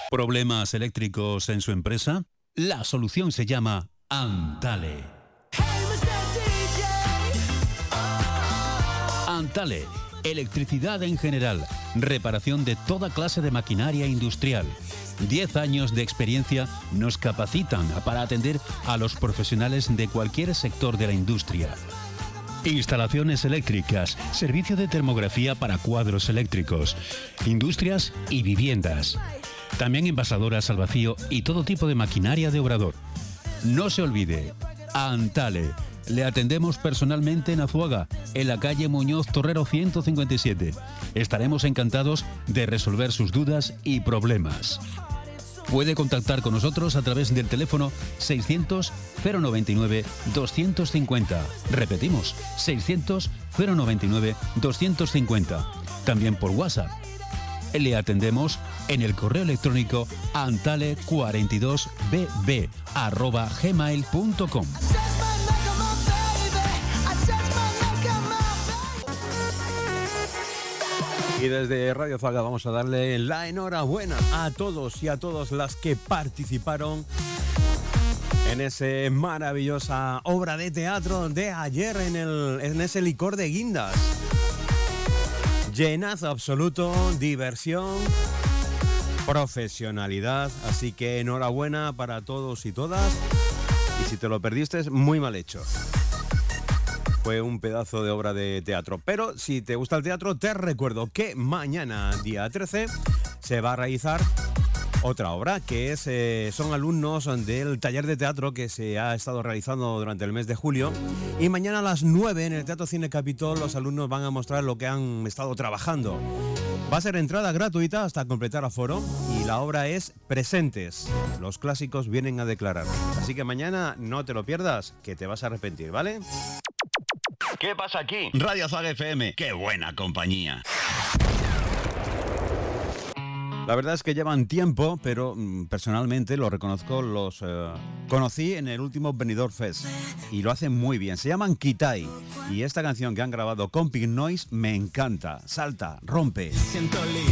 ¿Problemas eléctricos en su empresa? La solución se llama Antale. Antale, electricidad en general, reparación de toda clase de maquinaria industrial. 10 años de experiencia nos capacitan para atender a los profesionales de cualquier sector de la industria. Instalaciones eléctricas, servicio de termografía para cuadros eléctricos, industrias y viviendas. También envasadoras al vacío y todo tipo de maquinaria de obrador. No se olvide, Antale. Le atendemos personalmente en Azuaga, en la calle Muñoz Torrero 157. Estaremos encantados de resolver sus dudas y problemas. Puede contactar con nosotros a través del teléfono 600-099-250. Repetimos, 600-099-250. También por WhatsApp. Le atendemos en el correo electrónico antale42bb@gmail.com. Y desde Radio Zaga vamos a darle la enhorabuena a todos y a todas las que participaron en esa maravillosa obra de teatro de ayer en ese licor de Guindas. Llenazo absoluto, diversión, profesionalidad, así que enhorabuena para todos y todas. Y si te lo perdiste, muy mal hecho. Fue un pedazo de obra de teatro. Pero si te gusta el teatro, te recuerdo que mañana, día 13, se va a realizar otra obra que son alumnos del taller de teatro que se ha estado realizando durante el mes de julio. Y mañana a las 9 en el Teatro Cine Capitol los alumnos van a mostrar lo que han estado trabajando. Va a ser entrada gratuita hasta completar aforo y la obra es Presentes. Los clásicos vienen a declarar. Así que mañana no te lo pierdas, que te vas a arrepentir, ¿vale? ¿Qué pasa aquí? Radio Zaga FM. ¡Qué buena compañía! La verdad es que llevan tiempo, pero personalmente lo reconozco, los conocí en el último Benidorm Fest y lo hacen muy bien. Se llaman Kitai y esta canción que han grabado con Pink Noise me encanta. Salta, rompe.